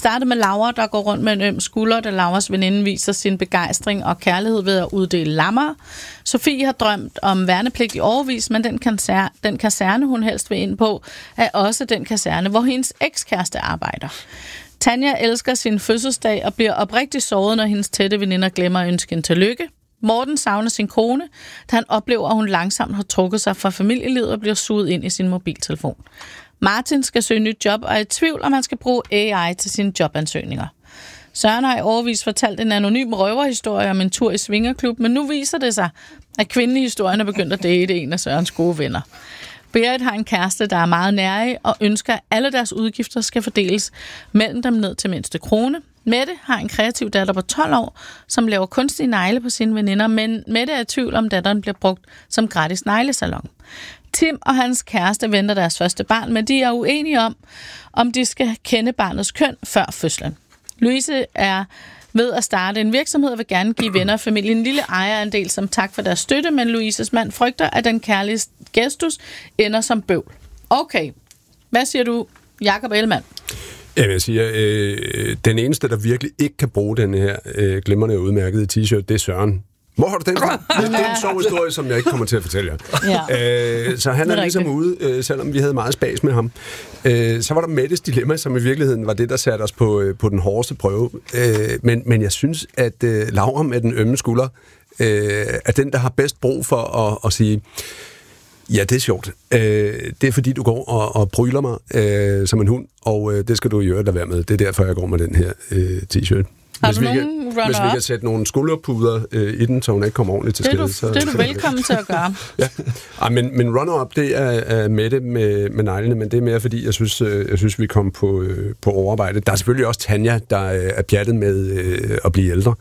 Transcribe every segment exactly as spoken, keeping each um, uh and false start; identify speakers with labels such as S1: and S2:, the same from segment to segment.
S1: starter med Laura, der går rundt med en øm skulder, da Lauras veninde viser sin begejstring og kærlighed ved at uddele lammer. Sofie har drømt om værnepligt i årevis, men den, kaserne, den kaserne, hun helst vil ind på, er også den kaserne, hvor hendes ekskæreste arbejder. Tanja elsker sin fødselsdag og bliver oprigtigt såret, når hendes tætte veninder glemmer at ønske hende tillykke. Morten savner sin kone, da han oplever, at hun langsomt har trukket sig fra familielivet og bliver suget ind i sin mobiltelefon. Martin skal søge nyt job og er i tvivl, om han skal bruge A I til sine jobansøgninger. Søren har i årevis fortalt en anonym røverhistorie om en tur i svingerklub, men nu viser det sig, at kvinden i historien er begyndt at date en af Sørens gode venner. Berit har en kæreste, der er meget nærig og ønsker, at alle deres udgifter skal fordeles mellem dem ned til mindste krone. Mette har en kreativ datter på tolv år, som laver kunstige negle på sine veninder, men Mette er i tvivl om, datteren bliver brugt som gratis neglesalon. Tim og hans kæreste venter deres første barn, men de er uenige om, om de skal kende barnets køn før fødslen. Louise er ved at starte en virksomhed og vil gerne give venner og familien en lille ejerandel som tak for deres støtte, men Louises mand frygter, at den kærlige gestus ender som bøvl. Okay, hvad siger du, Jakob Ellemann?
S2: Jeg siger, øh, den eneste, der virkelig ikke kan bruge den her øh, glimrende og udmærkede t-shirt, det er Søren. Hvor har du den fra? Det er en sjov historie, som jeg ikke kommer til at fortælle jer. Ja. Øh, så han er, er ligesom ude, øh, selvom vi havde meget spas med ham. Øh, så var der Mettes dilemma, som i virkeligheden var det, der satte os på, øh, på den hårdeste prøve. Øh, men, men jeg synes, at øh, Laura med den ømme skulder øh, er den, der har bedst brug for at, at sige, ja, det er sjovt. Øh, det er fordi, du går og, og bryler mig øh, som en hund, og øh, det skal du i øvrigt lade være med. Det er derfor, jeg går med den her øh, t-shirt. Hvis vi, kan, hvis vi kan sætte nogle skulderpuder øh, i den, så hun ikke kommer ordentligt til skade.
S1: Så det er du velkommen til at gøre.
S2: Ja. Ej, men, men runner-up, det er, er Mette med, med neglene, men det er mere fordi, jeg synes, øh, jeg synes vi kom på, øh, på overarbejde. Der er selvfølgelig også Tanja, der øh, er pjattet med øh, at blive ældre.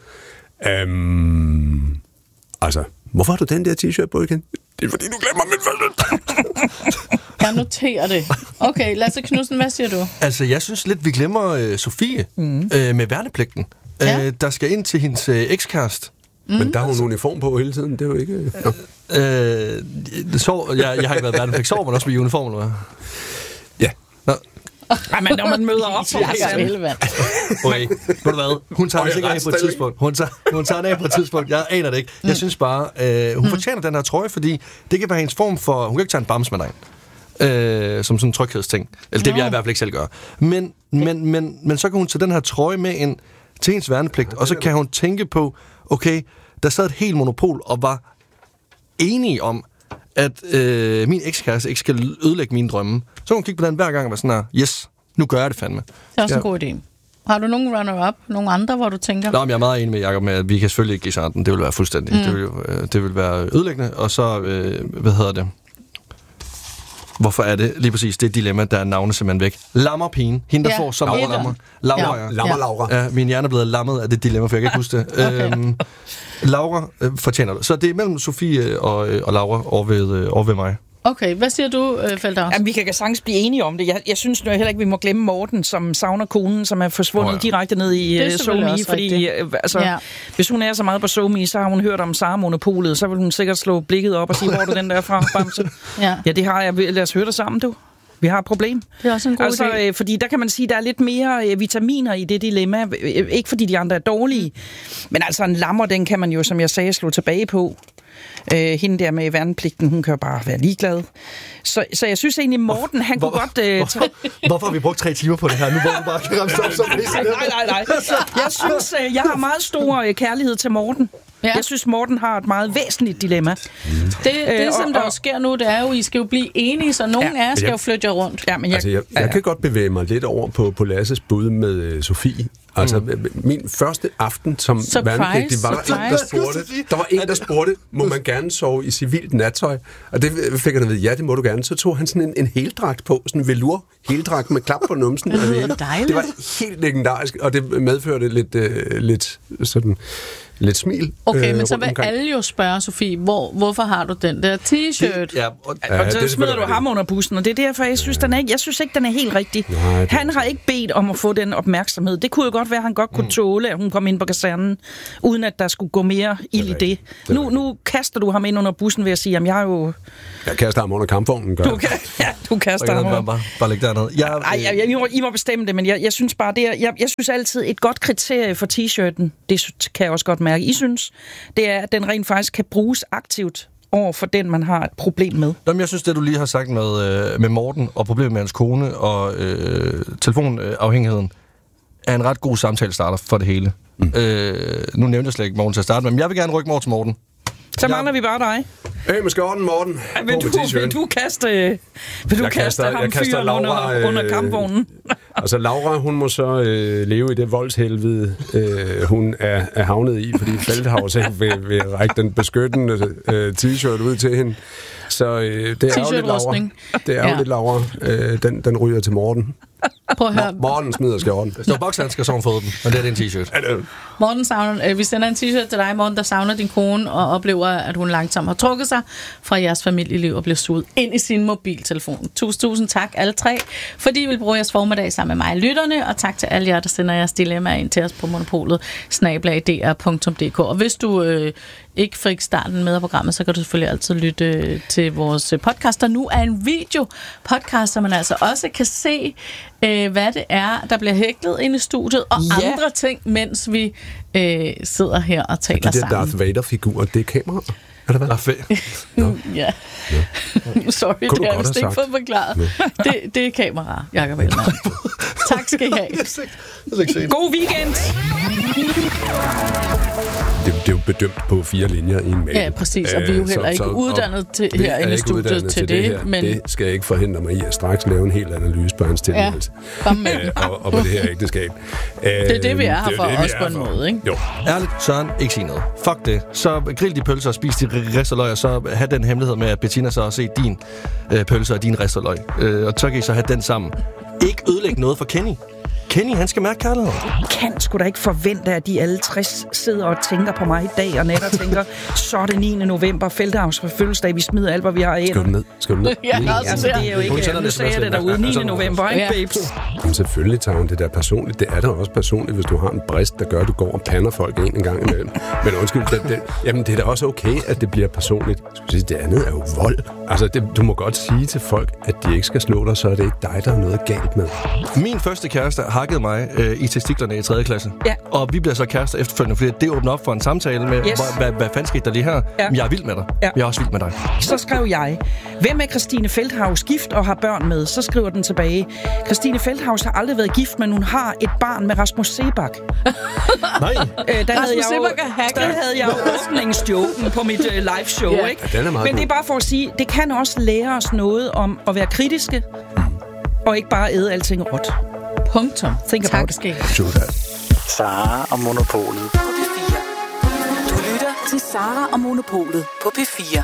S2: Um, altså, hvorfor har du den der t-shirt på igen? Det er fordi, du glemmer mit fødselsdag.
S1: Jeg noterer det. Okay, Lasse Knudsen, hvad siger du?
S3: Altså, jeg synes lidt, vi glemmer øh, Sofie mm. øh, med værnepligten. Ja. Øh, der skal ind til hendes øh, ekskæreste.
S2: Mm. Men der har hun uniform på hele tiden, det er jo ikke...
S3: Øh, øh, sov, jeg, jeg har ikke været værnepligt. Sover man også med uniform, eller hvad?
S2: Ja.
S3: Nå.
S1: Ej, men når man møder op til Helvand.
S3: Okay, ved du hvad? Hun tager det sikkert af på et tidspunkt. Hun tager, hun tager det af på et tidspunkt. Jeg aner det ikke. Jeg mm. synes bare, øh, hun mm. fortjener den her trøje, fordi det kan være hendes form for... Hun kan ikke tage en bams med dig. Øh, som sådan en tryghedsting. Eller det vil jeg i hvert fald ikke selv gøre. Men, men, men, men så kan hun tage den her trøje med ind til hendes værnepligt, og så kan hun tænke på, okay, der sad et helt monopol og var enige om, at øh, min ekskæreste ikke skal ødelægge mine drømme. Så kan hun kigge på den hver gang og være sådan her, yes, nu gør jeg det fandme.
S1: Det er også ja. en god idé. Har du nogen runner-up? Nogle andre, hvor du tænker?
S3: Nå, men jeg er meget enig med Jacob med, at vi kan selvfølgelig ikke give chancen. Det vil være fuldstændig. Mm. Det, vil, øh, det vil være ødelæggende. Og så, øh, hvad hedder det? Hvorfor er det lige præcis det dilemma, der er navnet simpelthen væk? Lammerpigen. Hende, der ja. får så meget lammer. Laura, ja.
S2: Lammer Laura.
S3: Ja, min hjerne er blevet lammet af det dilemma, for jeg kan ikke huske det. okay. øhm, Laura øh, fortjener det. Så det er mellem Sofie og, og Laura over ved, øh, over ved mig.
S1: Okay, hvad siger du, Feldhaus?
S4: Jamen, vi kan sagtens blive enige om det. Jeg, jeg synes nu heller ikke, vi må glemme Morten, som savner konen, som er forsvundet oh, ja. direkte ned i uh, SoMe, fordi uh, altså, ja. hvis hun er så meget på SoMe, så har hun hørt om Sara-monopolet, så vil hun sikkert slå blikket op og sige, hvor er du den der fra, Bamse? ja. ja, det har jeg. Lad os høre det sammen, du. Vi har et problem.
S1: Det er også en god
S4: altså,
S1: idé.
S4: Øh, fordi der kan man sige, at der er lidt mere øh, vitaminer i det dilemma. Øh, ikke fordi de andre er dårlige, men altså en lammer, den kan man jo, som jeg sagde, slå tilbage på. Øh, hende der med værnepligten, hun kan jo bare være ligeglad. Så, så jeg synes egentlig, Morten, han hvor, kunne godt... Øh,
S3: hvorfor, hvorfor har vi brugt tre timer på det her? Nu hvor du bare kan ramme op som
S4: nej, nej, nej. Jeg synes, øh, jeg har meget stor øh, kærlighed til Morten. Ja. Jeg synes, Morten har et meget væsentligt dilemma. Mm.
S1: Det, det øh, som og, der og, sker nu, det er jo, I skal jo blive enige, så nogen ja. af jer skal jo flytte jer rundt.
S2: Ja, men jeg, altså, jeg, jeg ja. kan godt bevæge mig lidt over på, på Lasses bud med uh, Sofie. Altså, mm. min første aften som værnepligtig var der en, der spurgte, der var en, der spurgte, må man gerne sove i civilt nattøj? Og det fik jeg at vide, ja, det må du gerne. Så tog han sådan en, en heldragt på, sådan en velour heldragt med klap på numsen.
S1: Det, det var
S2: helt legendarisk, og det medførte lidt, uh, lidt sådan lidt smil.
S1: Okay,
S2: øh,
S1: men så vil omkring. alle jo spørge, Sofie, hvor, hvorfor har du den der t-shirt?
S4: Det, ja, og, ja, og så det smider du ham under bussen, og det er derfor, jeg synes, den er ikke, jeg synes ikke, den er helt rigtig. Nej, han har ikke bedt om at få den opmærksomhed. Det kunne jo godt være, at han godt kunne mm. tåle, at hun kom ind på kasernen, uden at der skulle gå mere ild i det. det. Nu, nu kaster du ham ind under bussen ved at sige, at jeg er jo...
S2: Jeg kaster ham under kampvognen, gør
S4: du kan, Ja, du kaster ham under.
S3: Bare, bare læg dernede. Jeg,
S4: Ej, jeg, jeg, I, må, I må bestemme det, men jeg, jeg synes bare, det er, jeg, jeg synes altid, et godt kriterie for t-shirten, det kan jeg også godt mærke, I synes, det er, at den rent faktisk kan bruges aktivt over for den, man har et problem med.
S3: Jamen, jeg synes, det du lige har sagt med, øh, med Morten og problemet med hans kone og øh, telefonafhængigheden, er en ret god samtale-starter for det hele. Mm. Øh, nu nævnte jeg slet ikke Morten til at starte med, men jeg vil gerne rykke Morten til Morten.
S4: Så mangler vi bare dig.
S2: Hey, med skjorten, Morten.
S4: Ej, vil, du, vil du kaste, vil du
S2: jeg
S4: kaste
S2: kaster,
S4: ham fyren Laura, under, under kampvognen?
S2: Altså, Laura, hun må så øh, leve i det voldshelvede, øh, hun er, er havnet i, fordi Feldhaus ikke vil, vil række den beskyttende øh, t-shirt ud til hende. Så øh, det er jo lidt Laura. Det er jo ja. lidt Laura. Øh, den, den ryger til Morten.
S1: Prøv at høre.
S2: Morten smider skjorten.
S3: Hvis der er bokshandsker, så har hun fået den, men det er det en t-shirt.
S1: Morten savner, øh, vi sender en t-shirt til dig, Morten, der savner din kone og oplever, at hun langsomt har trukket sig fra jeres familieliv og bliver suget ind i sin mobiltelefon. Tusind, tusind tak alle tre, fordi I vil bruge jeres formiddag sammen med mig, lytterne, og tak til alle jer, der sender jeres dilemmaer ind til os på monopolet snabel-a d r punktum d k. Og hvis du øh, ikke fik starten med af programmet, så kan du selvfølgelig altid lytte til vores podcast, der nu er en video-podcast, så man altså også kan se, øh, hvad det er, der bliver hæklet ind i studiet, og ja. andre ting, mens vi øh, sidder her og taler sammen.
S2: De der Darth Vader-figurer, det er kamera. Eller hvad?
S1: No. ja. ja. Sorry, det har jeg vist ikke fået forklaret. Det, det er kamera, Jakob Ellemann. Tak skal I have.
S4: God weekend!
S2: Det, det er jo bedømt på fire linjer i en mail.
S1: Ja, præcis, og vi er jo heller så, ikke så, uddannet til, herinde i studiet til, til det. det
S2: men... Det skal jeg ikke forhindre mig i at straks lave en helt analyse på hans tilværelse.
S1: Ja,
S2: øh, og, og på det her ægteskab.
S1: Det er det, vi er her for, det, også på en måde, ikke?
S2: Jo.
S3: Ærligt, Søren, ikke sige noget. Fuck det. Så grill de pølser og spis de risteløg, og så have den hemmelighed med, at Bettina så har set din øh, pølser og din risteløg. Øh, og så kan I så have den sammen. Ikke ødelægge noget for Kenny. Kenny, han skal mærke kærlighed.
S4: Kan sgu da ikke forvente, at de alle tres sidder og tænker på mig i dag, og netter tænker, så er det niende november, Feldhaus for fødselsdag, vi smider alt, hvad vi har æder.
S2: Skal du ned? Skal du ned?
S1: Ja, altså,
S4: det er jo ikke, nu sagde jeg det derude, niende november, ikke, babes?
S2: Jamen, selvfølgelig tager hun det der personligt. Det er da også personligt, hvis du har en brist, der gør, at du går og pander folk en en gang imellem. Men undskyld, det, det, jamen, det er da også okay, at det bliver personligt. Sige, det andet er jo vold. Altså, det, du må godt sige til folk, at de ikke skal slå dig, så er det ikke dig, der er noget galt med.
S3: Min første kæreste hakkede mig øh, i testiklerne i tredje klasse.
S4: Ja.
S3: Og vi bliver så kærester efterfølgende, fordi det åbner op for en samtale med, yes. hvad, hvad, hvad fanden skete der lige her? Ja. Jeg er vild med dig. Ja. Jeg er også vild med dig.
S4: Så skrev jeg, hvem er Christine Feldhaus gift og har børn med? Så skriver den tilbage, Christine Feldhaus har aldrig været gift, men hun har et barn med Rasmus Sebak.
S3: Nej.
S4: Øh, der havde jeg jo, der havde jeg jo åbningsjoken på mit uh, live show, yeah. ikke?
S2: Ja,
S4: men det er bare for at sige, det kan også lære os noget om at være kritiske, og ikke bare æde alting råt.
S1: Punktum.
S4: Think
S1: tak skal I have.
S5: Sara og Monopolet på P fire.
S6: Du lytter til Sara og Monopolet på P fire.